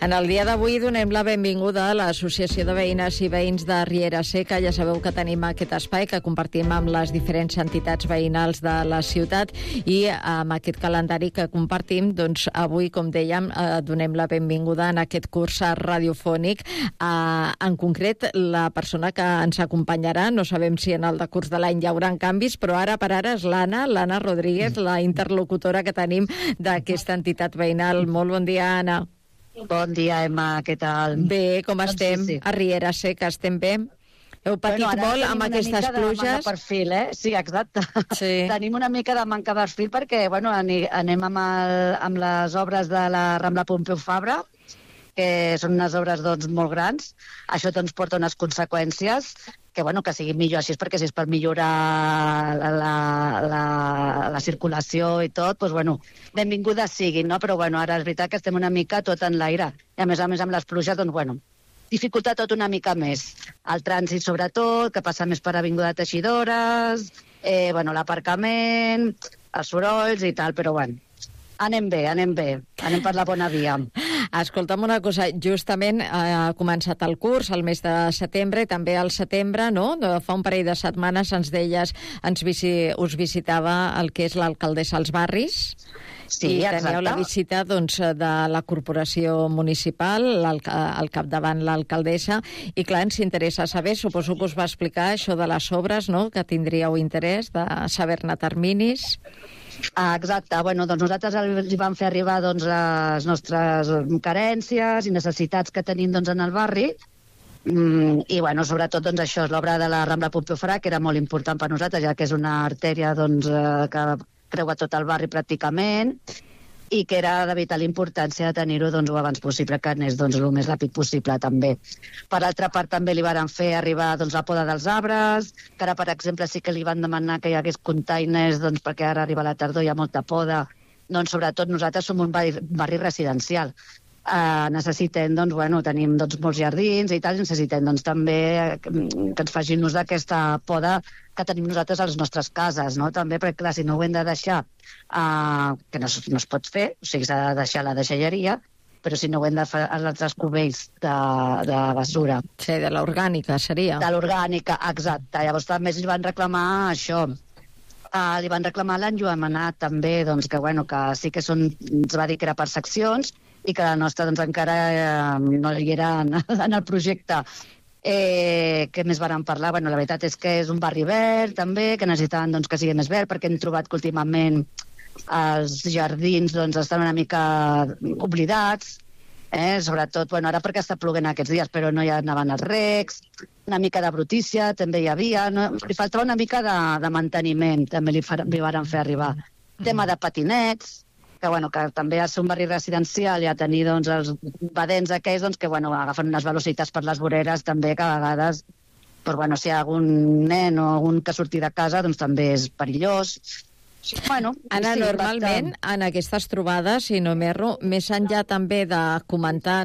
En el dia d'avui donem la benvinguda a l'Associació de Veïnes i Veïns de Riera Seca. Ja sabeu que tenim aquest espai que compartim amb les diferents entitats veïnals de la ciutat i amb aquest calendari que compartim, doncs avui, com dèiem, donem la benvinguda en aquest curs radiofònic. En concret, la persona que ens acompanyarà, no sabem si en el decurs de l'any hi haurà canvis, però ara per ara és l'Anna Rodríguez, la interlocutora que tenim d'aquesta entitat veïnal. Molt bon dia, Anna. Bon dia, Emma, què tal? Bé, com estem? Sí. A Riera Seca estem bé? Heu patit molt amb aquestes pluges? Perfil, Sí, exacte. Sí. Tenim una mica de manca de perfil perquè anem amb les obres de la Rambla Pompeu Fabra, que són unes obres molt grans. Això porta unes conseqüències que sigui millor així, perquè si és per millorar la circulació i tot, benvingudes siguin, no? Però ara és veritat que estem una mica tot en l'aire. I a més amb les pluges, dificulta tot una mica més. El trànsit, sobretot, que passa més per Avinguda Teixidores, l'aparcament, els sorolls i tal, però anem bé, anem per la bona via. Escolta'm una cosa, justament ha començat el curs el mes de setembre, també al setembre, no? Fa un parell de setmanes ens deies, us visitava el que és l'alcaldessa als barris. Sí, i teníeu la visita de la corporació municipal, al capdavant l'alcaldessa, i clar, ens interessa saber, suposo que us va explicar això de les obres, no?, que tindríeu interès de saber-ne terminis. Exacte, nosaltres li vam fer arribar les nostres carències i necessitats que tenim en el barri, i sobretot això és l'obra de la Rambla Pompeu Fabra, que era molt important per nosaltres, ja que és una artèria que creua tot el barri pràcticament, i que era de vital importància de tenir-ho o abans possible, que anés el més ràpid possible també. Per altra part, també li van fer arribar la poda dels arbres, que ara, per exemple, sí que li van demanar que hi hagués containers, perquè ara arriba la tardor, hi ha molta poda. Sobretot nosaltres som un barri residencial. Necessitem, tenim molts jardins i tal, necessitem també que ens facin ús d'aquesta poda que tenim nosaltres a les nostres cases, no? També, perquè clar, si no ho hem de deixar, que no es pot fer, o sigui, s'ha de deixar la deixalleria, però si no ho hem de fer als altres cubells de basura. Sí, de l'orgànica seria. De l'orgànica, exacte. Llavors també li van reclamar això. Li van reclamar l'enllumenat també, que sí que ens va dir que era per seccions, i que la nostra encara no hi era en el projecte. Què més vàrem parlar? La veritat és que és un barri verd, també, que necessitaven que sigui més verd, perquè hem trobat que últimament els jardins estan una mica oblidats, sobretot, ara perquè està ploguent aquests dies, però no hi anaven els recs, una mica de brutícia també hi havia, li faltava una mica de manteniment, també li varen fer arribar. Tema de patinets, que també ha de ser un barri residencial i a tenir els badents aquells que agafen unes velocitats per les voreres també, que a vegades si hi ha algun nen o algun que surti de casa també és perillós. Anna, normalment en aquestes trobades, si no m'erro, més enllà també de comentar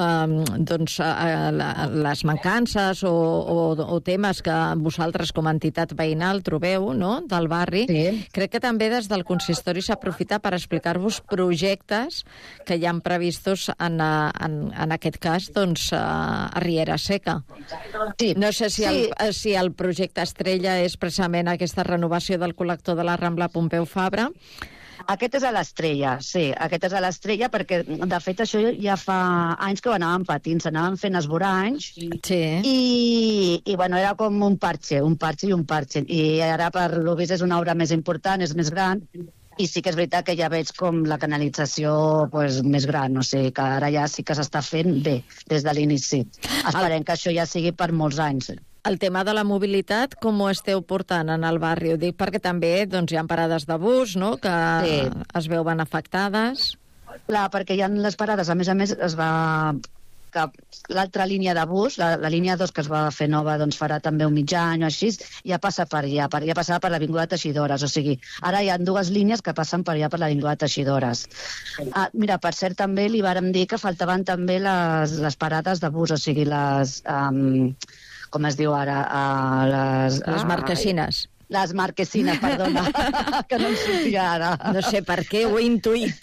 les mancances o temes que vosaltres com a entitat veïnal trobeu del barri, crec que també des del consistori s'aprofita per explicar-vos projectes que hi ha previstos en aquest cas a Riera Seca. No sé si el projecte estrella és precisament aquesta renovació del col·lector de la Rambla Pompeu Fabra. Aquest és a l'Estrella, sí, aquest és a l'Estrella, perquè de fet això ja fa anys que ho anàvem patint, s'anaven fent esvoranys, i era com un parche i un parche, i ara per lo vist és una obra més important, és més gran, i sí que és veritat que ja veig com la canalització més gran, o sigui que ara ja sí que s'està fent bé des de l'inici. Esperem que això ja sigui per molts anys. El tema de la mobilitat, com ho esteu portant en el barri? Ho dic perquè també hi ha parades de bus, que es veuen afectades. Clar, perquè hi ha les parades, a més es va... que l'altra línia de bus, la línia 2 que es va fer nova, farà també un mig any o així, ja passa per allà, ja passava per l'Avinguda Teixidores, o sigui, ara hi ha dues línies que passen per allà per l'Avinguda Teixidores. Mira, per cert, també li vàrem dir que faltaven també les parades de bus, o sigui, les... com es diu ara? Les marquesines. Les marquesines, perdona, que no em sortia ara. No sé per què, ho he intuït.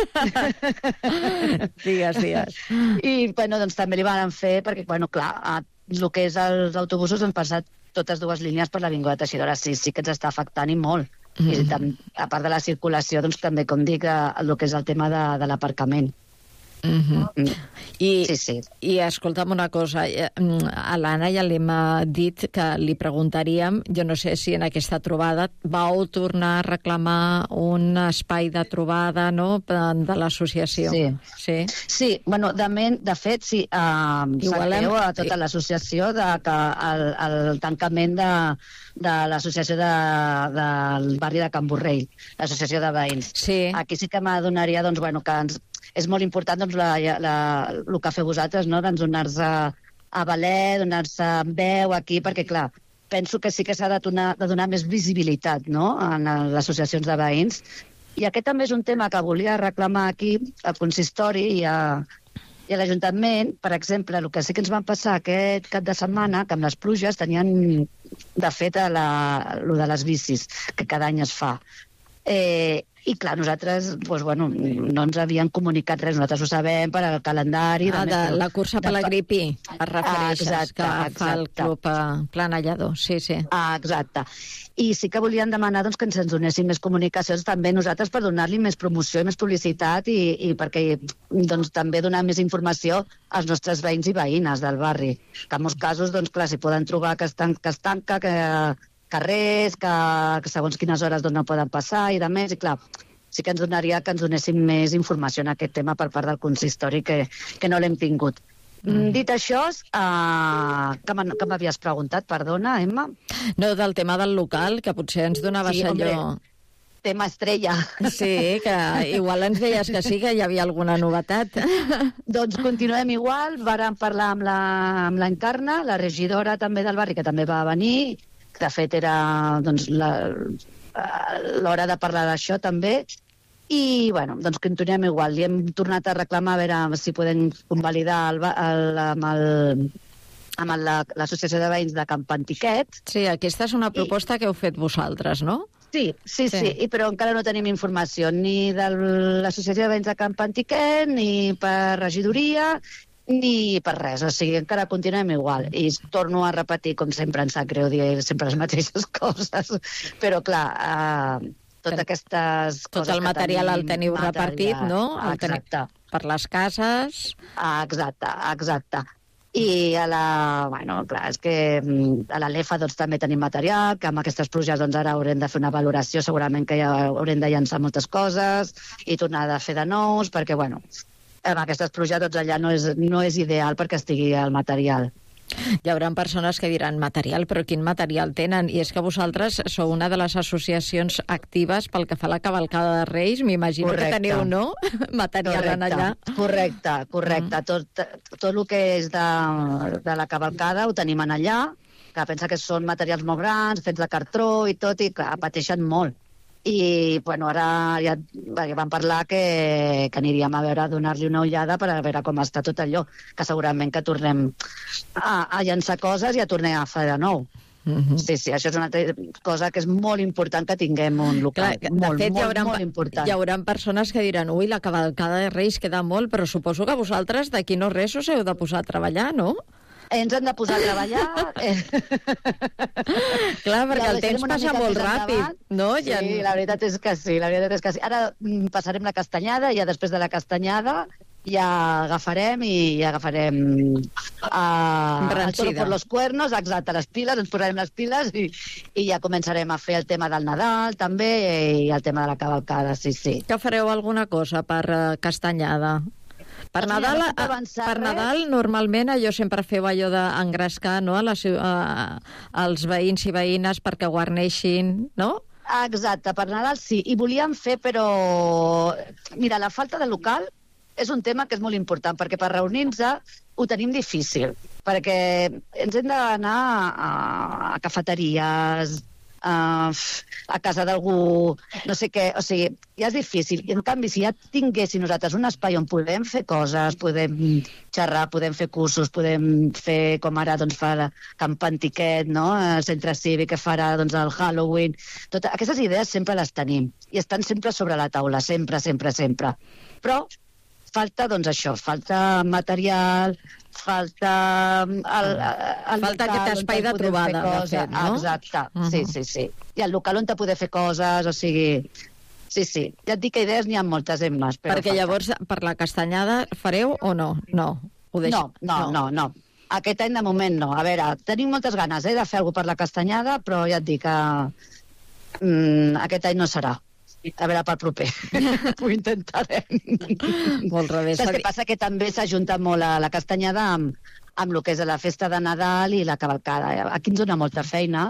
Digues. I, bueno, doncs també li van fer, perquè, bueno, clar, el que és els autobusos han passat totes dues línies per l'Avinguda Teixidora, sí que ens està afectant i molt. I a part de la circulació, doncs també, com dic, el que és el tema de l'aparcament. I escolta'm una cosa, a l'Anna ja li hem dit que li preguntaríem, jo no sé si en aquesta trobada vau tornar a reclamar un espai de trobada, no?, de l'associació. Sí, bueno, de fet, sí, sabeu a tota l'associació que el tancament de l'associació del barri de Can Borrell, l'associació de veïns. Aquí sí que m'adonaria, doncs, bueno, que és molt important, doncs, el que feu vosaltres, no?, doncs, donar-se a valer, donar-se veu aquí, perquè, clar, penso que sí que s'ha de donar més visibilitat, no?, en les associacions de veïns. I aquest també és un tema que volia reclamar aquí, al consistori i a l'Ajuntament. Per exemple, el que sí que ens van passar aquest cap de setmana, que amb les pluges tenien, de fet, el de les bicis, que cada any es fa. I clar, nosaltres, doncs, bueno, no ens havien comunicat res, nosaltres ho sabem per al calendari. De la cursa per la gripi, es refereixes, que fa el club planellador, sí. Exacte. I sí que volien demanar, doncs, que ens donessin més comunicacions també nosaltres per donar-li més promoció i més publicitat i perquè, doncs, també donar més informació als nostres veïns i veïnes del barri. Que en molts casos, doncs, clar, s'hi poden trobar que es tanca, carrers, que segons quines hores no poden passar i de més, i clar, sí que ens donaria que ens donessin més informació en aquest tema per part del consistori, que no l'hem tingut. Dit això, que m'havies preguntat, perdona, Emma? No, del tema del local, que potser ens donaves allò... Tema estrella. Sí, que igual ens deies que sí, que hi havia alguna novetat. Doncs continuem igual, vàrem parlar amb la Encarna, la regidora també del barri, que també va venir. De fet, era, doncs, l'hora de parlar d'això també. I, bueno, doncs continuem igual. Li hem tornat a reclamar a veure si podem convalidar amb l'associació de veïns de Can Pantiquet. Sí, aquesta és una proposta que heu fet vosaltres, no? Sí, però encara no tenim informació ni de l'associació de veïns de Can Pantiquet, ni per regidoria, ni per res, o sigui, encara continuem igual. I torno a repetir, com sempre em sap greu dir sempre les mateixes coses, però clar, totes aquestes coses... Tot el material el teniu repartit, no? Exacte. Per les cases... Exacte. I bueno, clar, és que a l'Alefa doncs, també tenim material, que amb aquestes pluges doncs, ara haurem de fer una valoració, segurament que ja haurem de llançar moltes coses i tornar a fer de nous, perquè, bueno, amb aquestes pluges doncs, allà no és ideal perquè estigui el material. Hi haurà persones que diran material, però quin material tenen? I és que vosaltres sou una de les associacions actives pel que fa a la cavalcada de Reis. M'imagino que teniu, no?, material en allà. Correcte. Tot el que és de la cavalcada ho tenim en allà, que pensa que són materials molt grans, fets de cartró i tot, i clar, pateixen molt. I, bueno, ara ja vam parlar que aniríem a veure, a donar-li una ullada per a veure com està tot allò, que segurament que tornem a llançar coses i a tornar a fer de nou. Sí, això és una cosa que és molt important que tinguem un local. De fet, molt important. Hi haurà persones que diran, ui, la cavalcada de Reis queda molt, però suposo que vosaltres d'aquí no res us heu de posar a treballar, no? Ens hem de posar a treballar. Clar, perquè el temps passa molt ràpid, no? Sí, la veritat és que sí. Ara passarem la castanyada i ja després de la castanyada ja agafarem el toro por los cuernos, exacte, les piles, ens posarem les piles i ja començarem a fer el tema del Nadal també i el tema de la cavalcada, sí. Que fareu alguna cosa per castanyada? Per Nadal, normalment, jo sempre feu allò d'engrescar, no?, als veïns i veïnes perquè guarneixin, no? Exacte, per Nadal sí. I volíem fer, però... Mira, la falta de local és un tema que és molt important, perquè per reunir-nos ho tenim difícil, perquè ens hem d'anar a cafeteries, a casa d'algú, no sé què, o sigui, ja és difícil. I en canvi, si ja tinguéssim nosaltres un espai on podem fer coses, podem xerrar, podem fer cursos, podem fer, com ara doncs, fa Camp Antiquet, no? El centre cívic que farà doncs, el Halloween. Aquestes idees sempre les tenim i estan sempre sobre la taula, sempre, sempre, sempre. Però falta, doncs, això, falta material, falta falta aquest espai de trobada, de fet, no? Exacte, sí. I el local on te poder fer coses, o sigui... Sí. Ja et dic que idees n'hi ha moltes, Emma. Perquè llavors, per la castanyada, fareu o no? No, ho deixo. No. Aquest any, de moment, no. A veure, tenim moltes ganes de fer alguna cosa per la castanyada, però ja et dic que aquest any no serà. A veure, per proper. Ho intentarem. Molt res. Saps què passa? Que també s'ajunta molt la castanyada amb el que és la festa de Nadal i la cavalcada. Aquí ens dona molta feina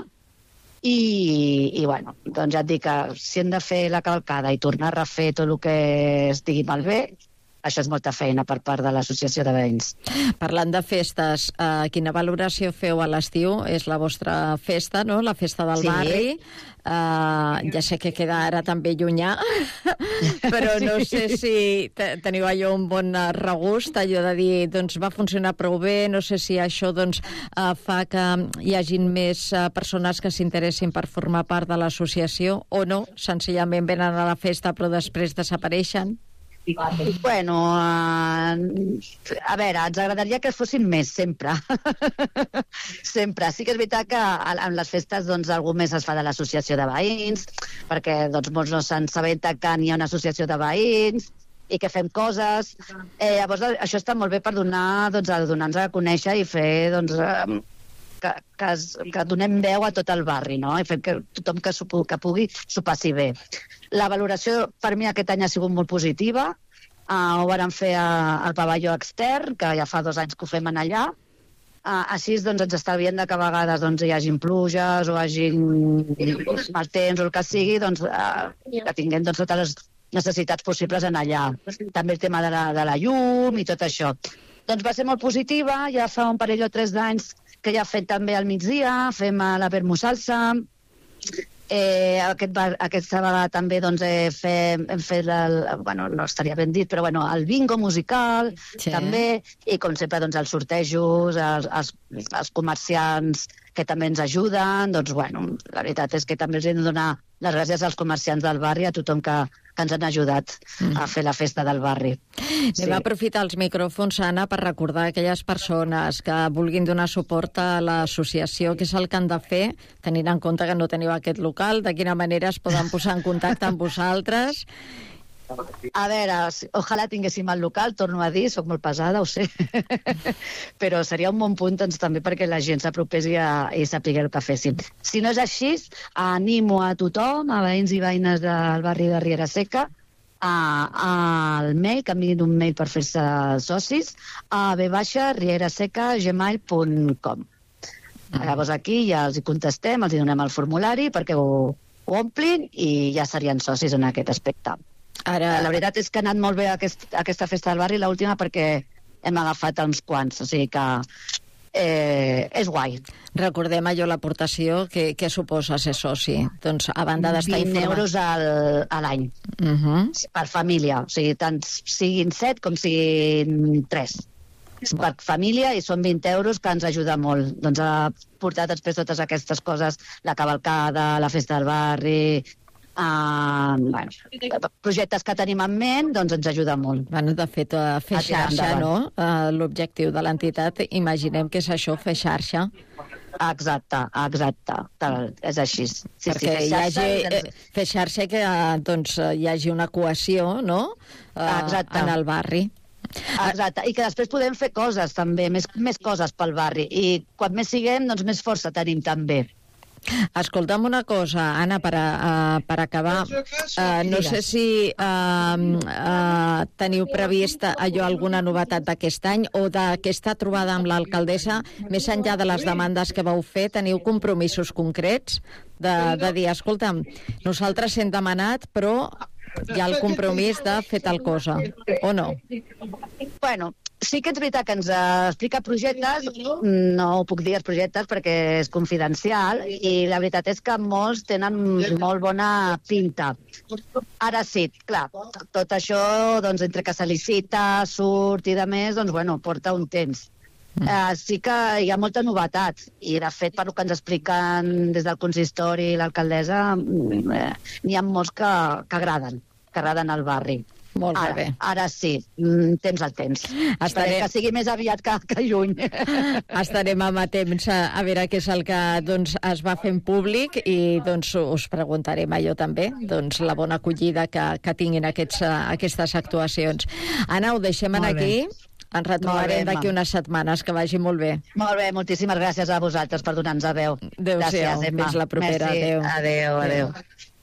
i bueno, doncs ja et dic que si hem de fer la cavalcada i tornar a refer tot el que estigui malbé, això és molta feina per part de l'associació de veïns. Parlant de festes, quina valoració feu a l'estiu? És la vostra festa, no? La festa del barri. Ja sé que queda ara també llunyà, però no sé si teniu allò un bon regust, allò de dir, doncs va funcionar prou bé, no sé si això doncs fa que hi hagin més persones que s'interessin per formar part de l'associació o no, senzillament venen a la festa però després desapareixen. Bueno, a veure, ens agradaria que fossin més, sempre. Sempre. Sí que és veritat que en les festes doncs, algú més es fa de l'associació de veïns, perquè doncs, molts no s'ensabenten que hi ha una associació de veïns i que fem coses. Llavors, això està molt bé per donar-nos a conèixer i fer doncs, que donem veu a tot el barri, no? I fem que tothom que pugui s'ho passi bé. La valoració per mi aquest any ha sigut molt positiva. Ho vàrem fer al pavelló extern, que ja fa 2 anys que ho fem allà. Així doncs, ens estalviem de que a vegades doncs, hi hagin pluges o hagin mal temps o el que sigui, doncs, que tinguem doncs, totes les necessitats possibles en allà. També el tema de la llum i tot això. Doncs va ser molt positiva, ja fa un parell o 3 d'anys que ja fem també al migdia, fem la vermú salsa. Aquesta vegada també doncs, hem fet bueno, no estaria ben dit, però bueno, el bingo musical, sí. També, i com sempre doncs, els sortejos, els comerciants que també ens ajuden, doncs bueno, la veritat és que també els hem de donar les gràcies als comerciants del barri, a tothom que ens han ajudat a fer la festa del barri. Anem a aprofitar els micròfons, Anna, per recordar a aquelles persones que vulguin donar suport a l'associació, què és el que han de fer, tenint en compte que no teniu aquest local, de quina manera es poden posar en contacte amb vosaltres. A veure, ojalà tinguéssim el local, torno a dir, soc molt pesada, ho sé, però seria un bon punt doncs, també perquè la gent s'apropés i sàpiga el que féssim. Si no és així, animo a tothom, a veïns i veïnes del barri de Riera Seca, al mail, que enviïn un mail per fer-se socis, a rieraseca@gmail.com. Llavors aquí ja els hi contestem, els hi donem el formulari perquè ho omplin i ja serien socis en aquest aspecte. La veritat és que ha anat molt bé aquesta festa del barri, l'última, perquè hem agafat uns quants, o sigui que és guai. Recordem allò, l'aportació, què suposa ser soci? Doncs a banda d'estar 20 euros a l'any, per família, o sigui, tant siguin 7 com siguin 3. Per família, i són 20 euros que ens ajuda molt. Doncs a portar després totes aquestes coses, la cavalcada, la festa del barri... bueno, projectes que tenim en ment, doncs ens ajuda molt. Bueno, de fet, fer xarxa, no? L'objectiu de l'entitat, imaginem que és això, fer xarxa. Exacte, és així. Perquè fer xarxa que doncs, hi hagi una cohesió, no?, en el barri. Exacte, i que després podem fer coses també, més coses pel barri, i quan més siguem, doncs més força tenim també. Escolta'm una cosa, Anna, per acabar. No sé si teniu previst alguna novetat d'aquest any o d'aquesta trobada amb l'alcaldessa, més enllà de les demandes que vau fer, teniu compromisos concrets de dir, escolta'm, nosaltres hem demanat, però hi ha el compromís de fer tal cosa, o no? Bueno, sí que és veritat que ens explica projectes, no ho puc dir els projectes perquè és confidencial, i la veritat és que molts tenen molt bona pinta. Ara sí, clar, tot això, doncs, entre que se licita, surt i de més, doncs, bueno, porta un temps. Sí que hi ha molta novetat, i de fet, per el que ens expliquen des del consistori i l'alcaldessa, n'hi ha molts que agraden al barri. Molt bé. Ara sí, temps al temps. Estarem... Que sigui més aviat que lluny. Estarem amatent a veure què és el que doncs, es va fent públic i doncs, us preguntarem allò també, doncs, la bona acollida que tinguin aquestes actuacions. Anna, ho deixem aquí. Ens retrobarem d'aquí unes setmanes. Que vagi molt bé. Molt bé, moltíssimes gràcies a vosaltres per donar-nos a veu. Adéu-siau, fins la propera. Merci. Adéu.